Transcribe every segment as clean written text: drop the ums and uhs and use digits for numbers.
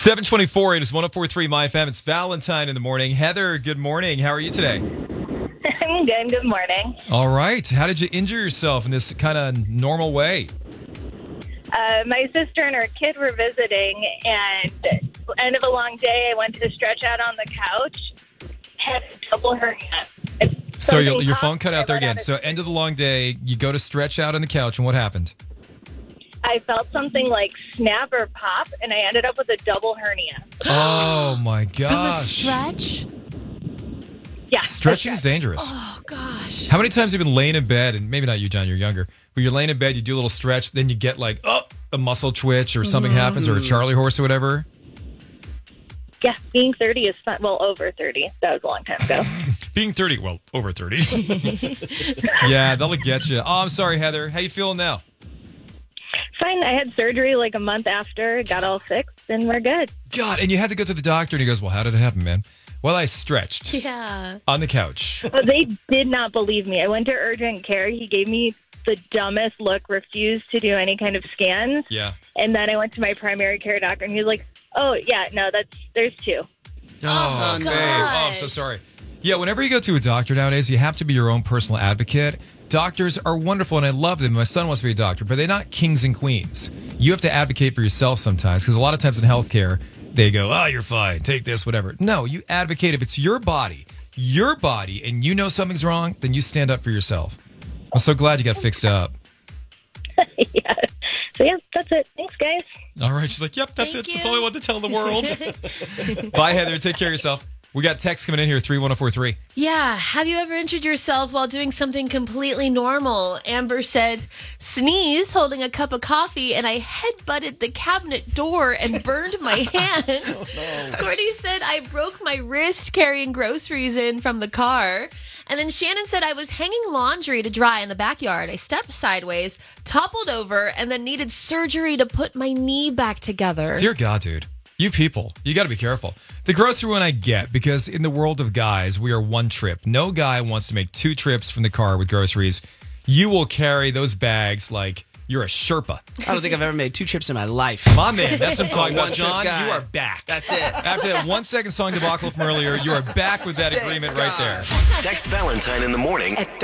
7:24, it is 104.3 My FM. It's Valentine in the morning. Heather, good morning. How are you today? I'm good. Good morning. All right. How did you injure yourself in this kind of normal way? My sister and her kid were visiting, and end of a long day, I went to stretch out on the couch, had a double hernia. So your phone cut out there again. So end of the long day, you go to stretch out on the couch, and what happened? I felt something like snap or pop, and I ended up with a double hernia. Oh, my From a gosh. stretch? Yeah. Stretching is dangerous. Oh, gosh. How many times have you been laying in bed, and maybe not you, John, you're younger, but you're laying in bed, you do a little stretch, then you get like, a muscle twitch or something happens, or a Charlie horse or whatever? Yeah, being 30 is fun. Well, over 30. That was a long time ago. Being 30, well, over 30. Yeah, that'll get you. Oh, I'm sorry, Heather. How you feeling now? Fine. I had surgery like a month after, got all fixed, and we're good. God, and you had to go to the doctor, and he goes, well, how did it happen, man? Well, I stretched Yeah. on the couch. But they did not believe me. I went to urgent care. He gave me the dumbest look, refused to do any kind of scans. Yeah. And then I went to my primary care doctor, and he was like, oh, yeah, no, there's two. Oh, babe. Oh, I'm gosh. so sorry. Yeah, whenever you go to a doctor nowadays, you have to be your own personal advocate. Doctors are wonderful, and I love them. My son wants to be a doctor, but they're not kings and queens. You have to advocate for yourself sometimes, because a lot of times in healthcare, they go, oh, you're fine, take this, whatever. No, you advocate. If it's your body, and you know something's wrong, then you stand up for yourself. I'm so glad you got fixed up. Yeah. So, yeah, that's it. Thanks, guys. All right. She's like, yep, that's Thank it. you. That's all I wanted to tell the world. Bye, Heather. Take care of yourself. We got text coming in here, 31043. Yeah. Have you ever injured yourself while doing something completely normal? Amber said, sneeze holding a cup of coffee, and I headbutted the cabinet door and burned my hand. Courtney said, I broke my wrist carrying groceries in from the car. And then Shannon said, I was hanging laundry to dry in the backyard. I stepped sideways, toppled over, and then needed surgery to put my knee back together. Dear God, dude. You people, you got to be careful. The grocery one I get, because in the world of guys, we are one trip. No guy wants to make two trips from the car with groceries. You will carry those bags like you're a Sherpa. I don't think I've ever made two trips in my life. My man, that's what I'm talking about. One-trip John, guy. you are back. That's it. After that 1 second song debacle from earlier, you are back with that agreement right there. Text Valentine in the morning at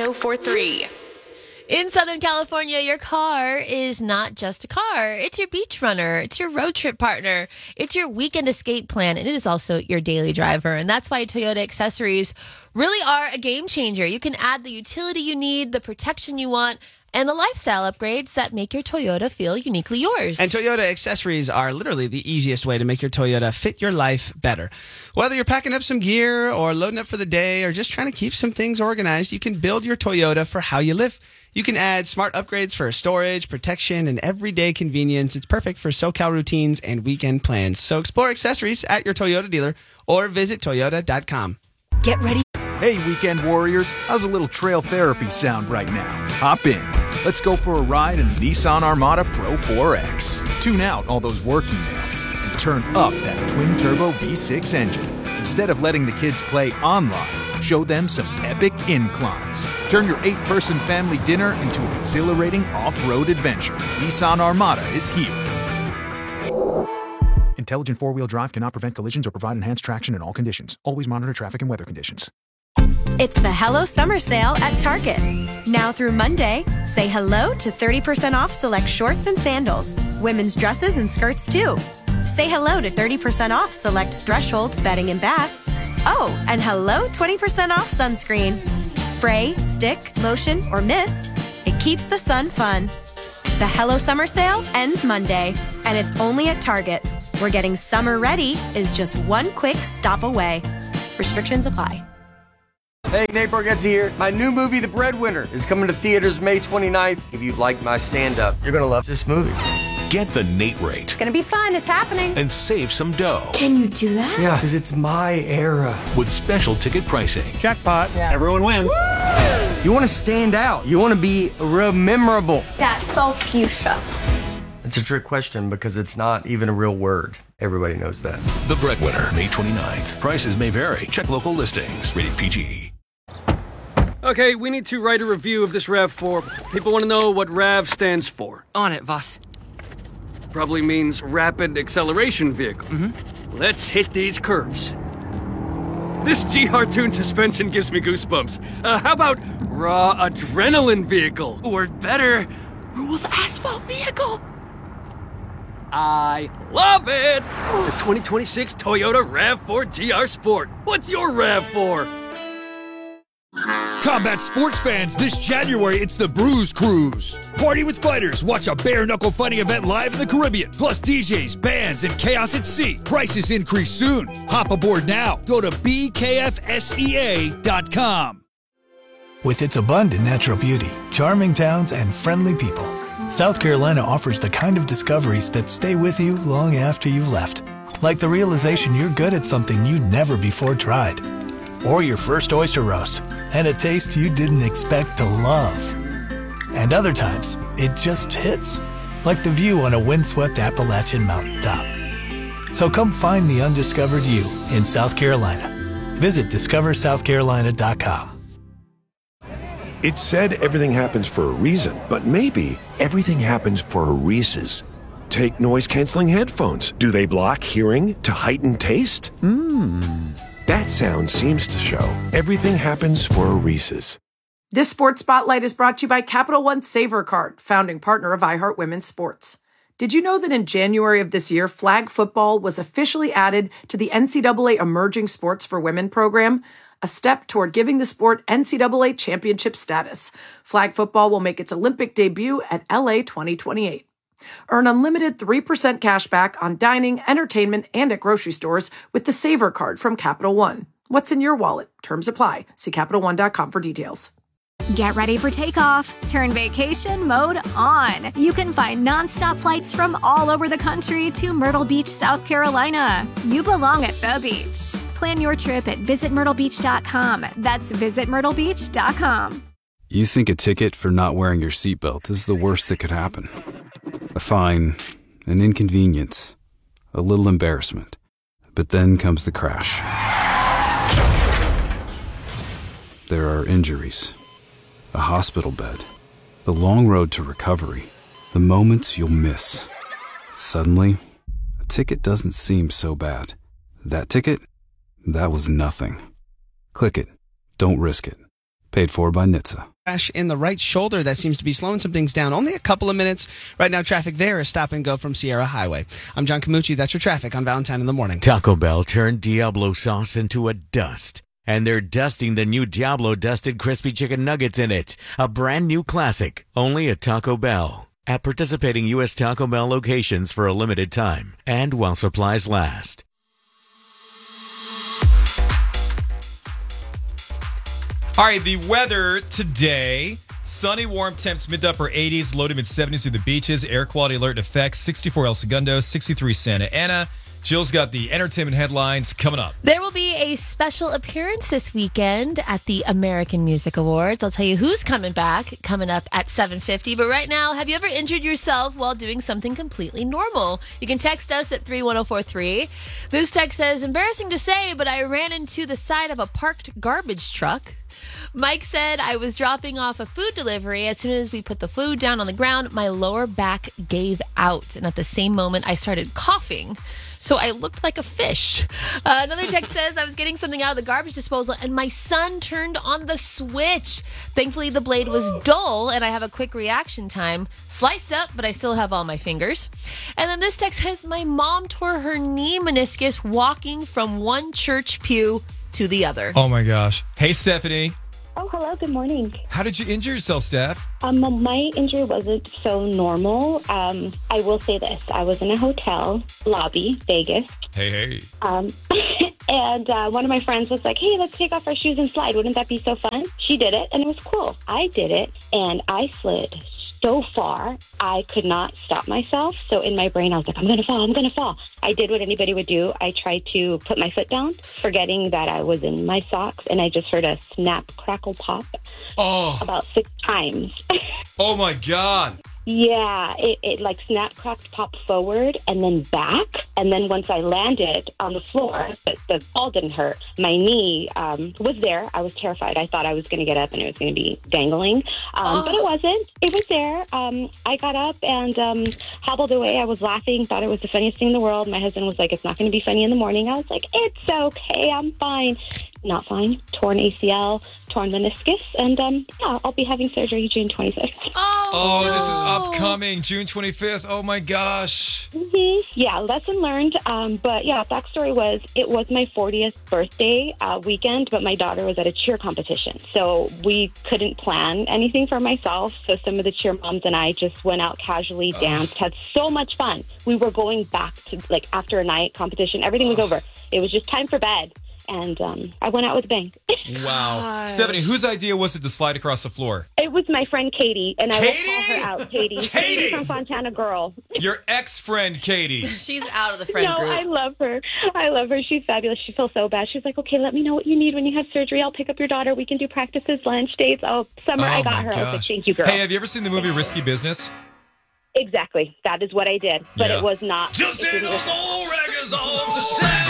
31043. In Southern California, your car is not just a car. It's your beach runner. It's your road trip partner. It's your weekend escape plan. And it is also your daily driver. And that's why Toyota accessories really are a game changer. You can add the utility you need, the protection you want, and the lifestyle upgrades that make your Toyota feel uniquely yours. And Toyota accessories are literally the easiest way to make your Toyota fit your life better. Whether you're packing up some gear or loading up for the day or just trying to keep some things organized, you can build your Toyota for how you live. You can add smart upgrades for storage, protection, and everyday convenience. It's perfect for SoCal routines and weekend plans. So explore accessories at your Toyota dealer or visit toyota.com. Get ready. Hey, weekend warriors, how's a little trail therapy sound right now? Hop in. Let's go for a ride in the Nissan Armada Pro 4X. Tune out all those work emails and turn up that twin-turbo V6 engine. Instead of letting the kids play online, show them some epic inclines. Turn your 8-person family dinner into an exhilarating off-road adventure. Nissan Armada is here. Intelligent four-wheel drive cannot prevent collisions or provide enhanced traction in all conditions. Always monitor traffic and weather conditions. It's the Hello Summer Sale at Target. Now through Monday, say hello to 30% off select shorts and sandals. Women's dresses and skirts too. Say hello to 30% off select Threshold bedding and bath. Oh, and hello 20% off sunscreen. Spray, stick, lotion, or mist. It keeps the sun fun. The Hello Summer Sale ends Monday, and it's only at Target, where getting summer ready is just one quick stop away. Restrictions apply. Hey, Nate Bargatze here. My new movie, The Breadwinner, is coming to theaters May 29th. If you've liked my stand-up, you're going to love this movie. Get the Nate rate It's gonna be fun. It's happening. and save some dough Can you do that? Yeah, because it's my era. with special ticket pricing. Jackpot. Yeah. Everyone wins. You want to stand out. You want to be real memorable. Dad, spell fuchsia. It's a trick question because it's not even a real word. Everybody knows that. The Breadwinner, May 29th. Prices may vary. Check local listings. Rated PG. Okay, we need to write a review of this RAV4. People want to know what RAV stands for. On it, boss. probably means rapid acceleration vehicle. Let's hit these curves. This GR Tune suspension gives me goosebumps. How about raw adrenaline vehicle? Or better, rules asphalt vehicle? I love it! The 2026 Toyota RAV4 GR Sport. What's your RAV4? Combat sports fans, this January it's the Bruise Cruise. Party with fighters, watch a bare-knuckle fighting event live in the Caribbean. Plus DJs, bands, and chaos at sea. Prices increase soon. Hop aboard now. Go to bkfsea.com. With its abundant natural beauty, charming towns, and friendly people, South Carolina offers the kind of discoveries that stay with you long after you've left. Like the realization you're good at something you'd never before tried. Or your first oyster roast, and a taste you didn't expect to love. And other times, it just hits. Like the view on a windswept Appalachian mountaintop. So come find the undiscovered you in South Carolina. Visit discoversouthcarolina.com. It's said everything happens for a reason, but maybe everything happens for a Reese's. Take noise-canceling headphones. Do they block hearing to heighten taste? That sound seems to show everything happens for a Reese's. This Sports Spotlight is brought to you by Capital One Savor Card, founding partner of iHeart Women's Sports. Did you know that in January of this year, flag football was officially added to the NCAA Emerging Sports for Women program? A step toward giving the sport NCAA championship status. Flag football will make its Olympic debut at LA 2028. Earn unlimited 3% cash back on dining, entertainment, and at grocery stores with the Savor Card from Capital One. What's in your wallet? Terms apply. See CapitalOne.com for details. Get ready for takeoff. Turn vacation mode on. You can find nonstop flights from all over the country to Myrtle Beach, South Carolina. You belong at the beach. Plan your trip at visitmyrtlebeach.com. That's visitmyrtlebeach.com. You think a ticket for not wearing your seatbelt is the worst that could happen. A fine, an inconvenience, a little embarrassment. But then comes the crash. There are injuries, a hospital bed, the long road to recovery, the moments you'll miss. Suddenly, a ticket doesn't seem so bad. That ticket? That was nothing. Click it. Don't risk it. Paid for by NHTSA. Crash in the right shoulder that seems to be slowing some things down. Only a couple of minutes. Right now, traffic there is stop and go from Sierra Highway. I'm John Camucci. That's your traffic on Valentine in the Morning. Taco Bell turned Diablo sauce into a dust. And they're dusting the new Diablo Dusted Crispy Chicken Nuggets in it. A brand new classic. Only at Taco Bell. At participating U.S. Taco Bell locations for a limited time. And while supplies last. All right, the weather today. Sunny, warm temps, mid to upper 80s, low to mid 70s through the beaches. Air quality alert in effect. 64 El Segundo, 63 Santa Ana. Jill's got the entertainment headlines coming up. There will be a special appearance this weekend at the American Music Awards. I'll tell you who's coming back, coming up at 7:50. But right now, have you ever injured yourself while doing something completely normal? You can text us at 31043. This text says, embarrassing to say, but I ran into the side of a parked garbage truck. Mike said, I was dropping off a food delivery. As soon as we put the food down on the ground, my lower back gave out. And at the same moment, I started coughing. So I looked like a fish. Another text says, I was getting something out of the garbage disposal and my son turned on the switch. Thankfully, the blade was dull and I have a quick reaction time. Sliced up, but I still have all my fingers. And then this text says, my mom tore her knee meniscus walking from one church pew to the other. Oh my gosh. Hey, Stephanie. Oh, hello. Good morning. How did you injure yourself, Steph? My injury wasn't so normal. I will say this. I was in a hotel lobby, Vegas. Hey. And one of my friends was like, hey, let's take off our shoes and slide. Wouldn't that be so fun? She did it, and it was cool. I did it, and I slid so far, I could not stop myself. So in my brain, I was like, I'm going to fall. I did what anybody would do. I tried to put my foot down, forgetting that I was in my socks, and I just heard a snap, crackle, pop about 6 times. Oh, my God. Yeah, it like snap, cracked, popped forward and then back. And then once I landed on the floor, the fall didn't hurt. My knee was there. I was terrified. I thought I was going to get up and it was going to be dangling. But it wasn't. It was there. I got up and hobbled away. I was laughing, thought it was the funniest thing in the world. My husband was like, it's not going to be funny in the morning. I was like, it's okay. I'm fine. Not fine. Torn ACL, torn meniscus, and yeah, I'll be having surgery June 26th. Oh, this is upcoming, June 25th. Oh my gosh. Mm-hmm. Yeah, lesson learned. But yeah, backstory was it was my 40th birthday weekend, but my daughter was at a cheer competition, so we couldn't plan anything for myself. So some of the cheer moms and I just went out casually, danced, had so much fun. We were going back to like after a night competition. Everything was over. It was just time for bed. And I went out with a bang. Wow. Stephanie, whose idea was it to slide across the floor? It was my friend Katie, and I will call her out, Katie. Katie from Fontana Girl. Your ex-friend, Katie. She's out of the friend group. I love her. I love her. She's fabulous. She feels so bad. She's like, okay, let me know what you need when you have surgery. I'll pick up your daughter. We can do practices, lunch dates. Oh, summer, I got her. I was like, thank you, girl. Hey, have you ever seen the movie Risky Business? Exactly. That is what I did. But it was not. Just see those old records on the shelf.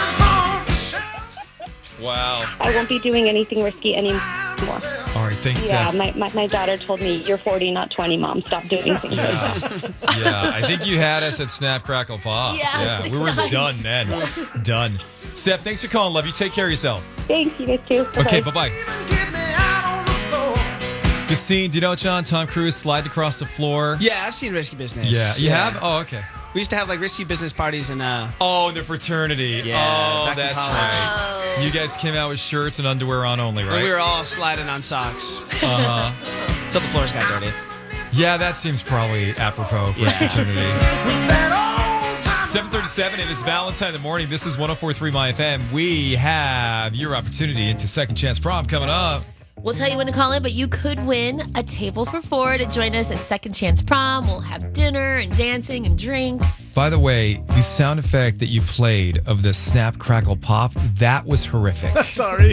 Wow. I won't be doing anything risky anymore. All right, thanks, Yeah, Steph. my daughter told me, you're 40, not 20, Mom. Stop doing things like that. Yeah, I think you had us at Snap, Crackle, Pop. Yeah, we were 6 done then. Done. Steph, thanks for calling, love you. Take care of yourself. Thanks, you guys too. Okay, bye-bye. Christine, do you know John Tom Cruise sliding across the floor? Yeah, I've seen Risky Business. Yeah, you have? Oh, okay. We used to have like risky business parties and Oh, in the fraternity. Yeah, Oh, back in that's college. right. You guys came out with shirts and underwear on only, right? We were all sliding on socks. Uh-huh. Till the floors got dirty. Yeah, that seems probably apropos for his fraternity. 7:37, it is Valentine in the morning. This is 104.3 My FM. We have your opportunity into Second Chance Prom coming up. We'll tell you when to call in, but you could win a table for four to join us at Second Chance Prom. We'll have dinner and dancing and drinks. By the way, the sound effect that you played of the snap, crackle, pop, that was horrific. Sorry.